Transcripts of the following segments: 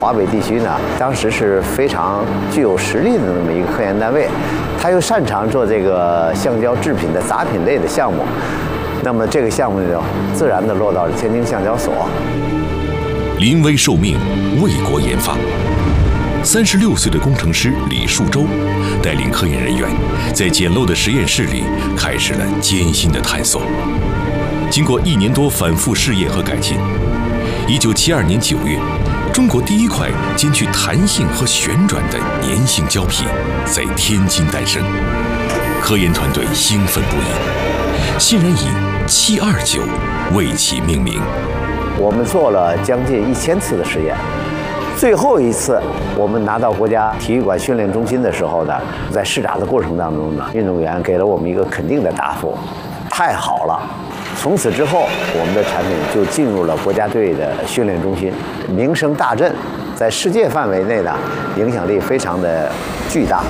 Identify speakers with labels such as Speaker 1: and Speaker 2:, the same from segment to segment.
Speaker 1: 华北地区呢，当时是非常具有实力的那么一个科研单位，他又擅长做这个橡胶制品的杂品类的项目，那么这个项目呢，自然的落到了天津橡胶所。
Speaker 2: 临危受命，为国研发。36岁的工程师李树洲带领科研人员在简陋的实验室里开始了艰辛的探索。经过1年多反复试验和改进，1972年9月，中国第一块兼具弹性和旋转的粘性胶皮在天津诞生。科研团队兴奋不已，欣然以729为其命名。
Speaker 1: 我们做了将近1000次的实验，最后一次我们拿到国家体育馆训练中心的时候呢，在试打的过程当中呢，运动员给了我们一个肯定的答复，太好了。从此之后，我们的产品就进入了国家队的训练中心，名声大振，在世界范围内呢，影响力非常的巨大。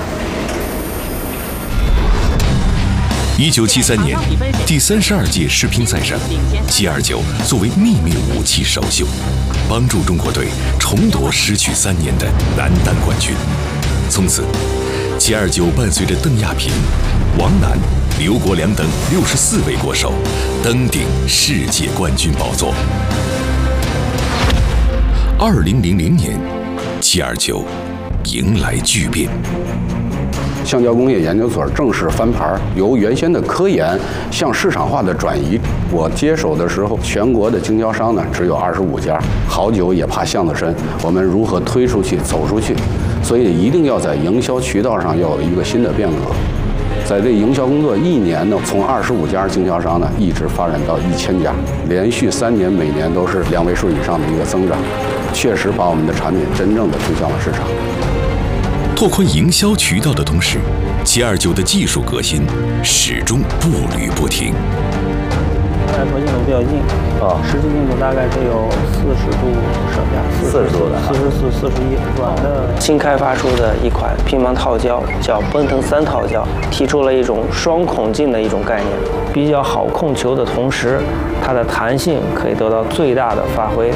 Speaker 2: 1973年，第32届世乒赛上，729作为秘密武器首秀，帮助中国队重夺失去3年的男单冠军。从此，729伴随着邓亚萍、王楠、刘国梁等64位国手登顶世界冠军宝座。2000年，729迎来巨变。
Speaker 3: 橡胶工业研究所正式翻牌，由原先的科研向市场化的转移。我接手的时候，全国的经销商呢只有25家，好酒也怕巷子深，我们如何推出去、走出去？所以一定要在营销渠道上要有一个新的变革。在这营销工作1年呢，从25家经销商呢一直发展到1000家，连续3年每年都是2位数以上的一个增长，确实把我们的产品真正的推向了市场。
Speaker 2: 拓宽营销渠道的同时，729的技术革新始终步履不停。
Speaker 4: 来说硬度比较硬实际硬度大概得有40度上下
Speaker 1: ，40度的
Speaker 4: ，44、41。软的新开发出的一款乒乓套胶叫奔腾3套胶，提出了一种双孔径的一种概念，比较好控球的同时，它的弹性可以得到最大的发挥。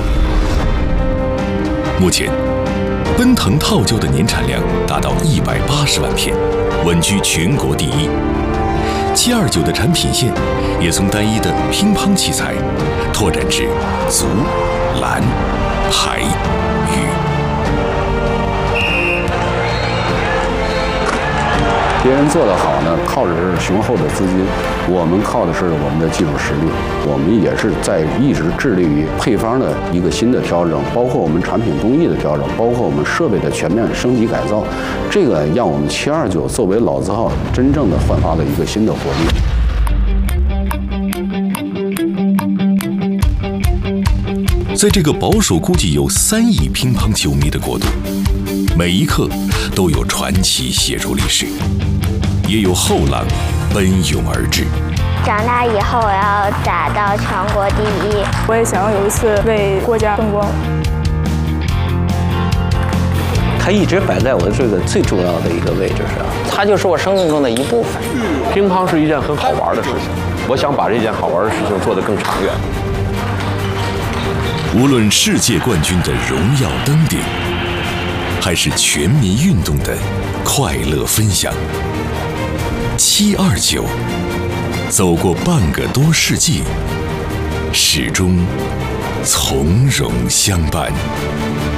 Speaker 2: 目前，奔腾套胶的年产量达到180万片，稳居全国第一。729的产品线也从单一的乒乓器材拓展至足、篮、排、羽。
Speaker 3: 别人做得好呢，靠的是雄厚的资金，我们靠的是我们的技术实力。我们也是在一直致力于配方的一个新的调整，包括我们产品工艺的调整，包括我们设备的全面升级改造。这个让我们729作为老字号真正的焕发了一个新的活力。
Speaker 2: 在这个保守估计有3亿乒乓球迷的国度，每一刻都有传奇写入历史，也有后浪奔涌而至。
Speaker 5: 长大以后我要打到全国第一。
Speaker 6: 我也想要有一次为国家争光。
Speaker 7: 它一直摆在我这个最重要的一个位置上，
Speaker 4: 它就是我生命中的一部分。
Speaker 8: 乒乓是一件很好玩的事情，我想把这件好玩的事情做得更长远。
Speaker 2: 无论世界冠军的荣耀登顶，还是全民运动的快乐分享，729走过半个多世纪，始终从容相伴。